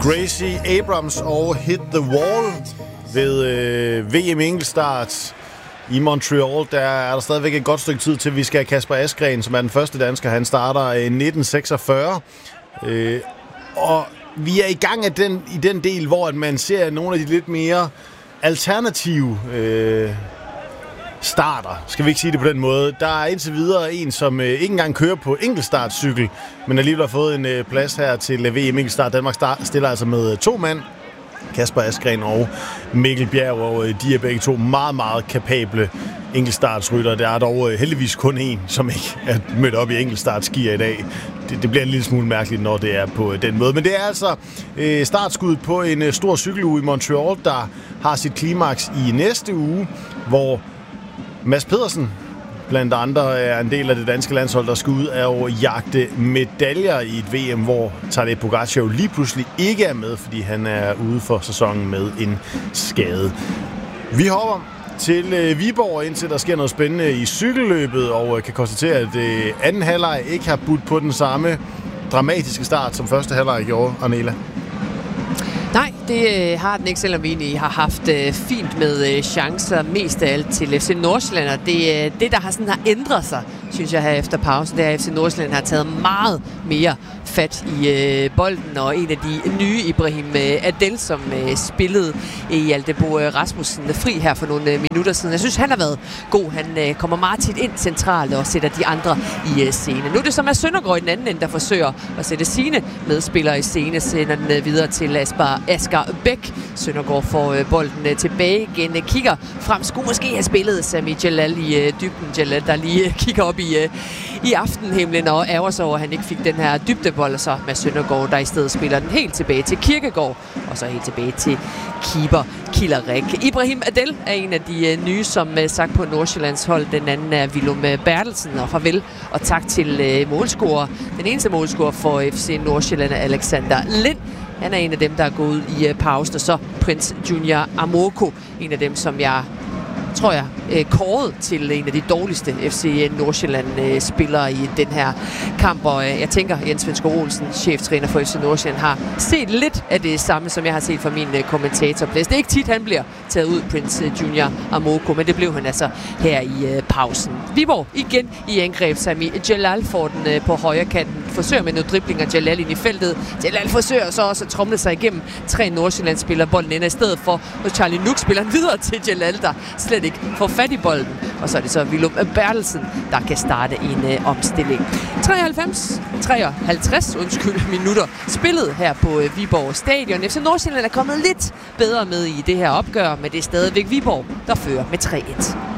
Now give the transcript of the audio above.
Gracie Abrams og Hit the Wall ved VM enkeltstart i Montreal. Der er der stadigvæk et godt stykke tid til, vi skal have Kasper Asgreen, som er den første dansker. Han starter i 1946. Og vi er i gang i den del, hvor at man ser nogle af de lidt mere alternative starter. Skal vi ikke sige det på den måde? Der er indtil videre en, som ikke engang kører på enkeltstartcykel, men alligevel har fået en plads her til VM enkeltstart. Danmark stiller altså med 2 mand. Kasper Asgreen og Mikkel Bjerg, og de er begge to meget, meget kapable enkeltstartsrytter. Der er dog heldigvis kun en, som ikke er mødt op i enkeltstartskier i dag. Det bliver en lille smule mærkeligt, når det er på den måde. Men det er altså startskud på en stor cykeluge i Montreal, der har sit klimaks i næste uge, hvor Mads Pedersen blandt andre er en del af det danske landshold, der skal ud og jagte medaljer i et VM, hvor Tadej Pogačar lige pludselig ikke er med, fordi han er ude for sæsonen med en skade. Vi hopper til Viborg, indtil der sker noget spændende i cykelløbet, og kan konstatere, at anden halvleg ikke har budt på den samme dramatiske start, som første halvleg gjorde, Arnela. Nej, det har den ikke, selvom vi egentlig har haft fint med chancer, mest af alt til FC Nordsjælland. Og det, der har ændret sig, synes jeg, her efter pausen, det er, at FC Nordsjælland har taget meget mere fat i bolden, og en af de nye, Ibrahim Adel, som spillede i Hjalte Boe Rasmussen fri her for nogle minutter siden. Jeg synes, han har været god. Han kommer meget tit ind centralt og sætter de andre i scene. Nu er det som er Søndergaard i den anden ende, der forsøger at sætte sine medspillere i scene, sender den videre til Asger Bæk. Søndergaard får bolden tilbage igen, kigger frem, skulle måske have spillet Sami Jalal i dybden. Jalal, der lige kigger op i aftenhimlen og ærger sig over, at han ikke fik den her dybdebold, og så med Søndergaard, der i stedet spiller den helt tilbage til Kirkegaard, og så helt tilbage til keeper Killarik. Ibrahim Adel er en af de nye, som sagt på Nordsjællands hold. Den anden er Willum Bertelsen, og farvel og tak til målscorer. Den eneste målscorer for FC Nordsjælland er Alexander Lind. Han er en af dem, der er gået i pausen, og så Prince Junior Amoko, en af dem, som jeg tror jeg, kåret til en af de dårligste FC Nordsjælland-spillere i den her kamp. Og jeg tænker, Jens Venskov Olsen, cheftræner for FC Nordsjælland, har set lidt af det samme, som jeg har set fra min kommentatorplads. Det er ikke tit, han bliver taget ud, Prince Junior Amoko, men det blev han altså her i pausen. Viborg igen i angreb. Sami Jalal får den på højre kanten. Forsøger med noget dribling af Jalal ind i feltet. Jalal forsøger så også at tromle sig igennem 3 Nordsjælland-spillere. Bolden ender i stedet for, og Charlie Nuk spiller videre til Jalal, der slet ikke får fat i bolden. Og så er det så Willum Bertelsen, der kan starte en omstilling. 53 minutter spillet her på Viborg Stadion. FC Nordsjælland er kommet lidt bedre med i det her opgør, men det er stadigvæk Viborg, der fører med 3-1.